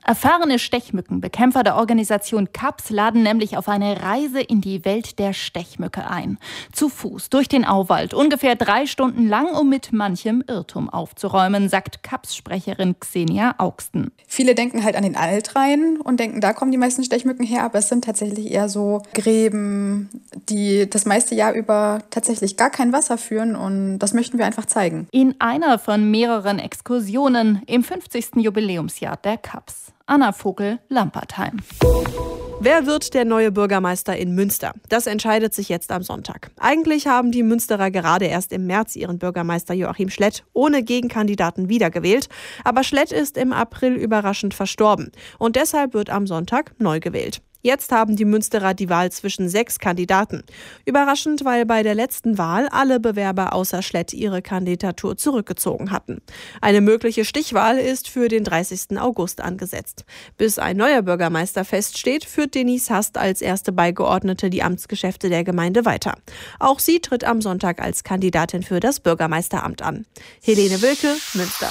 Erfahrene Stechmückenbekämpfer der Organisation CAPS laden nämlich auf eine Reise in die Welt der Stechmücke ein. Zu Fuß durch den Auwald, ungefähr 3 Stunden lang, um mit manchem Irrtum aufzuräumen, sagt CAPS-Sprecherin Xenia Augsten. Viele denken halt an den Altrhein und denken, da kommen die meisten Stechmücken her, aber es sind tatsächlich eher so Gräben, die das meiste Jahr über tatsächlich gar kein Wasser führen, und das möchten wir einfach zeigen. In einer von mehreren Exkursionen im 50. Jubiläumsjahr der CAPS. Anna Vogel, Lampertheim. Wer wird der neue Bürgermeister in Münster? Das entscheidet sich jetzt am Sonntag. Eigentlich haben die Münsterer gerade erst im März ihren Bürgermeister Joachim Schlett ohne Gegenkandidaten wiedergewählt. Aber Schlett ist im April überraschend verstorben. Und deshalb wird am Sonntag neu gewählt. Jetzt haben die Münsterer die Wahl zwischen 6 Kandidaten. Überraschend, weil bei der letzten Wahl alle Bewerber außer Schlett ihre Kandidatur zurückgezogen hatten. Eine mögliche Stichwahl ist für den 30. August angesetzt. Bis ein neuer Bürgermeister feststeht, führt Denise Hast als erste Beigeordnete die Amtsgeschäfte der Gemeinde weiter. Auch sie tritt am Sonntag als Kandidatin für das Bürgermeisteramt an. Helene Wilke, Münster.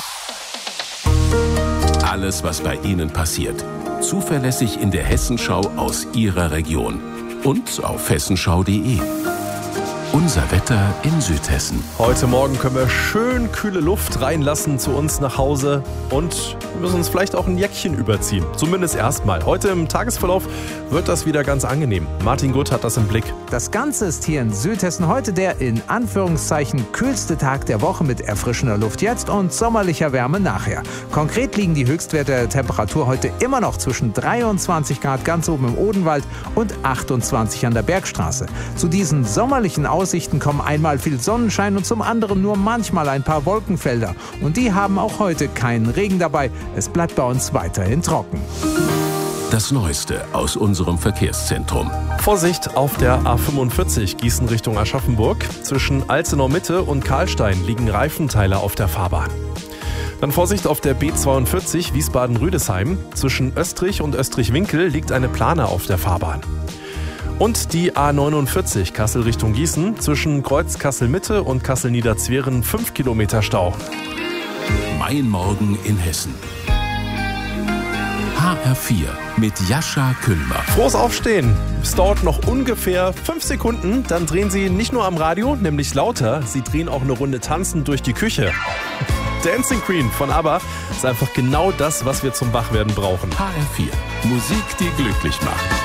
Alles, was bei Ihnen passiert. Zuverlässig in der Hessenschau aus Ihrer Region. Und auf hessenschau.de. Unser Wetter in Südhessen. Heute Morgen können wir schön kühle Luft reinlassen zu uns nach Hause und wir müssen uns vielleicht auch ein Jäckchen überziehen. Zumindest erstmal. Heute im Tagesverlauf wird das wieder ganz angenehm. Martin Gutt hat das im Blick. Das Ganze ist hier in Südhessen heute der in Anführungszeichen kühlste Tag der Woche mit erfrischender Luft jetzt und sommerlicher Wärme nachher. Konkret liegen die Höchstwerte der Temperatur heute immer noch zwischen 23 Grad ganz oben im Odenwald und 28 an der Bergstraße. Zu diesen sommerlichen Aussichten kommen einmal viel Sonnenschein und zum anderen nur manchmal ein paar Wolkenfelder. Und die haben auch heute keinen Regen dabei. Es bleibt bei uns weiterhin trocken. Das Neueste aus unserem Verkehrszentrum. Vorsicht auf der A45 Gießen Richtung Aschaffenburg. Zwischen Alzenau Mitte und Karlstein liegen Reifenteile auf der Fahrbahn. Dann Vorsicht auf der B42 Wiesbaden-Rüdesheim. Zwischen Österreich und Österreich-Winkel liegt eine Plane auf der Fahrbahn. Und die A49 Kassel Richtung Gießen. Zwischen Kreuz Kassel-Mitte und Kassel-Niederzweren 5 Kilometer Stau. Mein Morgen in Hessen. HR4 mit Jascha Küllmer. Frohes Aufstehen. Es dauert noch ungefähr 5 Sekunden. Dann drehen Sie nicht nur am Radio, nämlich lauter. Sie drehen auch eine Runde tanzend durch die Küche. Dancing Queen von ABBA ist einfach genau das, was wir zum Wachwerden brauchen. HR4. Musik, die glücklich macht.